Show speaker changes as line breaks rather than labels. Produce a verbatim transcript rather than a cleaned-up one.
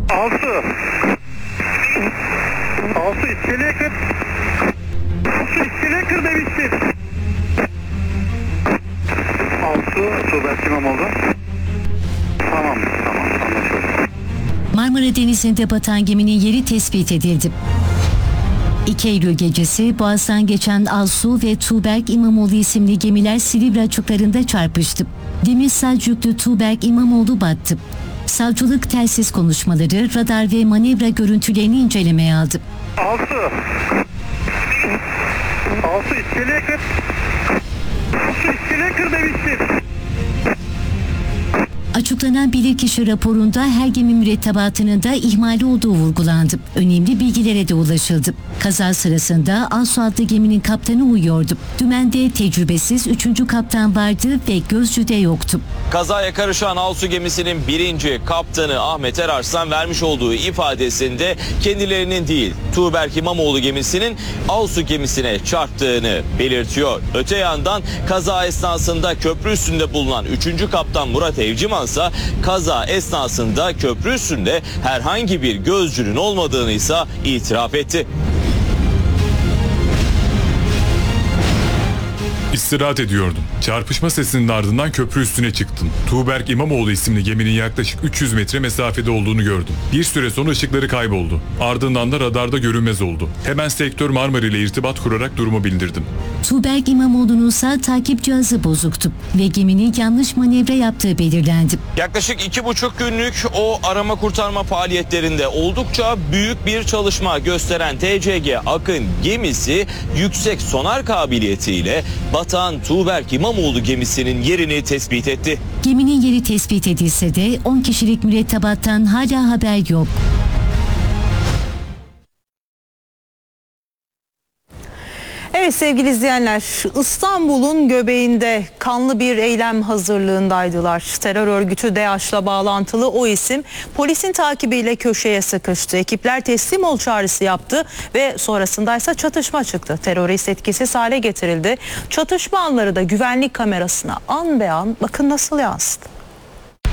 Altı. Altı iskeleye kır. Altı iskeleye kır demiştim. Altı Tuğberk İmamoğlu. Tamam, tamam, anlaşıldı.
Marmara Denizi'nde batan geminin yeri tespit edildi. iki Eylül gecesi Boğaz'dan geçen Alsu ve Tuğberk İmamoğlu isimli gemiler Silivri açıklarında çarpıştı. Demir Selçuklu Tuğberk İmamoğlu battı. Savcılık telsiz konuşmaları, radar ve manevra görüntülerini incelemeye aldı.
Altı. Altı iskeleye kır. Altı iskeleye kır demiştim.
Açıklanan bilirkişi raporunda her gemi mürettebatının da ihmali olduğu vurgulandı. Önemli bilgilere de ulaşıldı. Kaza sırasında Alsu adlı geminin kaptanı uyuyordu. Dümende tecrübesiz üçüncü kaptan vardı ve gözcü de yoktu.
Kazaya karışan Alsu gemisinin birinci kaptanı Ahmet Erarslan vermiş olduğu ifadesinde kendilerinin değil Tuğberk İmamoğlu gemisinin Alsu gemisine çarptığını belirtiyor. Öte yandan kaza esnasında köprü üstünde bulunan üçüncü kaptan Murat Evciman ise kaza esnasında köprü üstünde herhangi bir gözcünün olmadığını ise itiraf etti.
İstirahat ediyordum. Çarpışma sesinin ardından köprü üstüne çıktım. Tuğberk İmamoğlu isimli geminin yaklaşık üç yüz metre mesafede olduğunu gördüm. Bir süre sonra ışıkları kayboldu. Ardından da radarda görünmez oldu. Hemen sektör Marmara ile irtibat kurarak durumu bildirdim.
Tuğberk İmamoğlu'nun ise takip cihazı bozuktu ve geminin yanlış manevra yaptığı belirlendi.
Yaklaşık iki buçuk günlük o arama kurtarma faaliyetlerinde oldukça büyük bir çalışma gösteren T C G Akın gemisi yüksek sonar kabiliyetiyle batan Tuğberk İmamoğlu gemisinin yerini tespit etti.
Geminin yeri tespit edilse de on kişilik mürettebattan hala haber yok.
Evet sevgili izleyenler, İstanbul'un göbeğinde kanlı bir eylem hazırlığındaydılar. Terör örgütü DAEŞ'la bağlantılı o isim polisin takibiyle köşeye sıkıştı. Ekipler teslim ol çağrısı yaptı ve sonrasındaysa çatışma çıktı. Terörist etkisiz hale getirildi. Çatışma anları da güvenlik kamerasına an be an bakın nasıl yansıdı.